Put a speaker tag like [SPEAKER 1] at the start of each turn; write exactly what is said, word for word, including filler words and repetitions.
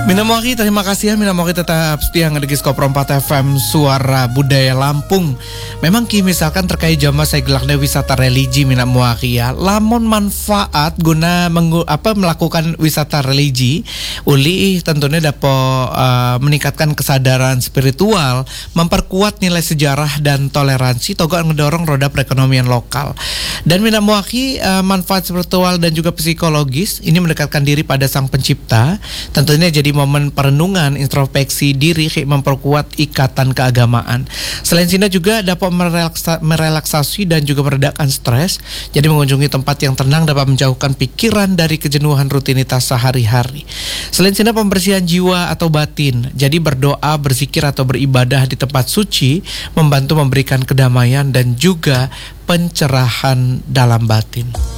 [SPEAKER 1] Minamoki, terima kasih ya Minamoki tetap setia ngedegis Kopro empat F M Suara Budaya Lampung. Memang ki misalkan terkait jama saya gelaknya wisata religi Minamoki ya. Lamun manfaat guna menggu, apa melakukan wisata religi, uli tentunya dapat uh, meningkatkan kesadaran spiritual, memperkuat nilai sejarah dan toleransi, toga ngedorong roda perekonomian lokal. Dan Minamoki uh, manfaat spiritual dan juga psikologis ini mendekatkan diri pada Sang Pencipta. Tentunya jadi momen perenungan, introspeksi diri, memperkuat ikatan keagamaan. Selain Sina juga dapat merelaksa, merelaksasi dan juga meredakan stres. Jadi mengunjungi tempat yang tenang dapat menjauhkan pikiran dari kejenuhan rutinitas sehari-hari. Selain Sina pembersihan jiwa atau batin. Jadi berdoa, berzikir atau beribadah di tempat suci membantu memberikan kedamaian dan juga pencerahan dalam batin.